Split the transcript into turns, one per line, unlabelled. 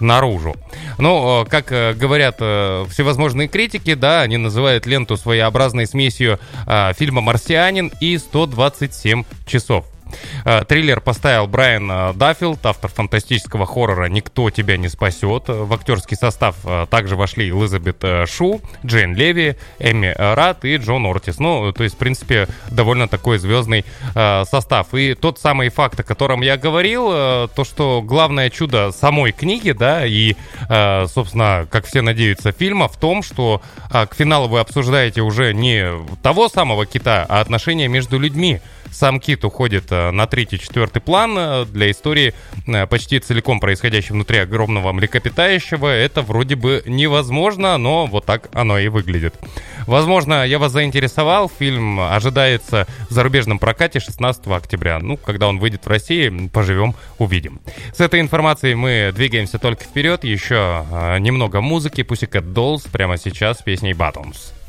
наружу. Ну, как говорят всевозможные критики, да, они называют ленту своеобразной смесью фильма «Марсианин» и «127 часов». Триллер поставил Брайан Даффилд, автор фантастического хоррора «Никто тебя не спасет». В актерский состав также вошли Элизабет Шу, Джейн Леви, Эми Рат и Джон Ортис. Ну, то есть, в принципе, довольно такой звездный состав. И тот самый факт, о котором я говорил, то, что главное чудо самой книги, да, и, собственно, как все надеются, фильма, в том, что к финалу вы обсуждаете уже не того самого кита, а отношения между людьми. Сам кит уходит на 3-4 план для истории, почти целиком происходящей внутри огромного млекопитающего. Это вроде бы невозможно, но вот так оно и выглядит. Возможно, я вас заинтересовал. Фильм ожидается в зарубежном прокате 16 октября. Ну, когда он выйдет в России, поживем, увидим. С этой информацией мы двигаемся только вперед. Еще немного музыки. Pussycat Dolls прямо сейчас с песней Bottoms.